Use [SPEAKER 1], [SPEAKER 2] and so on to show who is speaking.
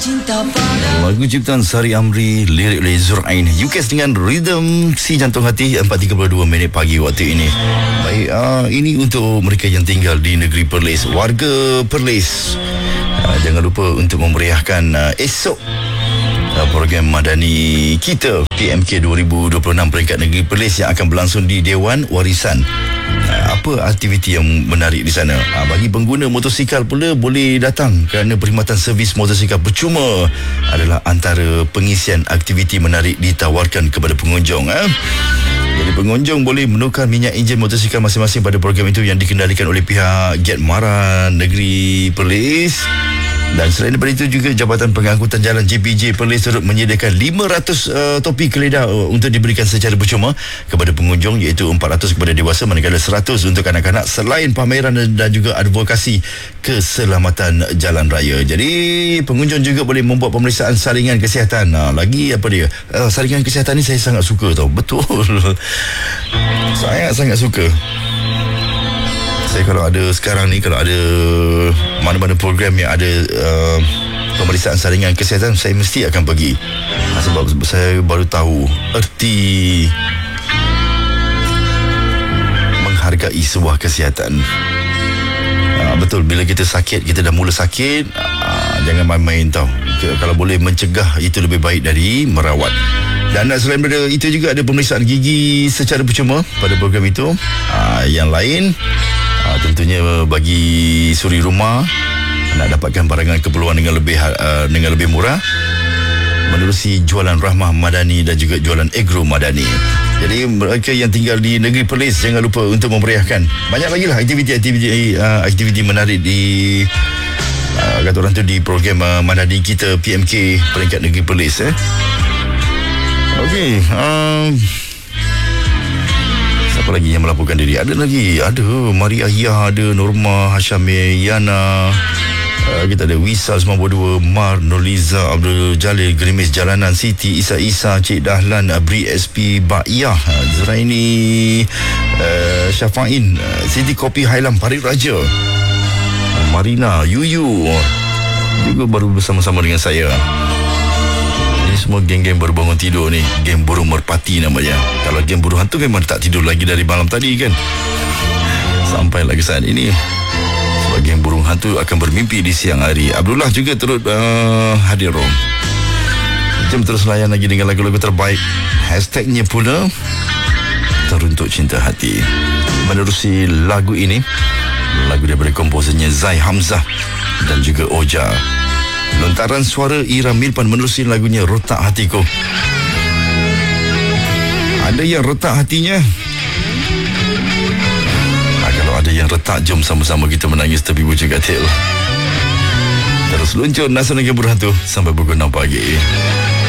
[SPEAKER 1] Lagu ciptaan Sari Amri, lirik oleh Zurain, UKS dengan rhythm si jantung hati. 4.32 minit pagi waktu ini. Baik, ini untuk mereka yang tinggal di negeri Perlis, warga Perlis. Jangan lupa untuk memeriahkan esok program Madani kita PMK 2026 peringkat negeri Perlis yang akan berlangsung di Dewan Warisan. Apa aktiviti yang menarik di sana? Bagi pengguna motosikal pula boleh datang kerana perkhidmatan servis motosikal percuma adalah antara pengisian aktiviti menarik ditawarkan kepada pengunjung. Jadi pengunjung boleh menukar minyak enjin motosikal masing-masing pada program itu yang dikendalikan oleh pihak Jet Mara Negeri Perlis. Dan selain daripada itu juga Jabatan Pengangkutan Jalan JPJ Perlis turut menyediakan 500 topi keledah untuk diberikan secara percuma kepada pengunjung, iaitu 400 kepada dewasa manakala 100 untuk kanak-kanak, selain pameran dan juga advokasi keselamatan jalan raya. Jadi pengunjung juga boleh membuat pemeriksaan saringan kesihatan. Lagi apa dia? Saringan kesihatan ni saya sangat suka tau. Betul. Saya sangat suka. Saya kalau ada sekarang ni, kalau ada mana-mana program yang ada pemeriksaan saringan kesihatan, saya mesti akan pergi. Sebab saya baru tahu erti menghargai sebuah kesihatan. Betul, bila kita sakit, kita dah mula sakit, jangan main-main tau. Kalau boleh mencegah, itu lebih baik dari merawat. Dan selain daripada itu juga ada pemeriksaan gigi secara percuma pada program itu. Yang lain, tentunya bagi suri rumah nak dapatkan barangan keperluan dengan lebih murah menerusi jualan Rahmah Madani dan juga jualan Agro Madani. Jadi mereka yang tinggal di negeri Perlis jangan lupa untuk memeriahkan. Banyak lagi lah aktiviti menarik di kata orang tu di program Madani kita PMK peringkat negeri Perlis. Okey, siapa lagi yang melaporkan diri? Ada lagi, ada Maria Yah, ada Norma Hashami Yana, kita ada Wisal 92, Mar Nurliza, Abdul Jalil, Grimis Jalanan, Siti Isa, Cik Dahlan, Bri SP Ba'iyah, Zuraini, Syafain, Siti Kopi Hailam, Parit Raja, Marina, Yuyu juga baru bersama-sama dengan saya. Semua geng-geng baru bangun tidur ni. Geng burung merpati namanya. Kalau geng burung hantu memang tak tidur lagi dari malam tadi kan. Sampai lagi saat ini sebab geng burung hantu akan bermimpi di siang hari. Abdullah juga turut hadir. Jom terus layan lagi dengan lagu-lagu terbaik. Hashtagnya pula Teruntuk Cinta Hati. Menerusi lagu ini, lagu daripada komposernya Zai Hamzah dan juga Oja. Lontaran suara Ira Mirpan menerusi lagunya Rotak Hatiku. Ada yang retak hatinya. Kalau ada yang retak, jom sama-sama kita menangis tepi bujuk katil. Terus luncur Nasional Geng Burung Hantu sampai pukul 6 pagi.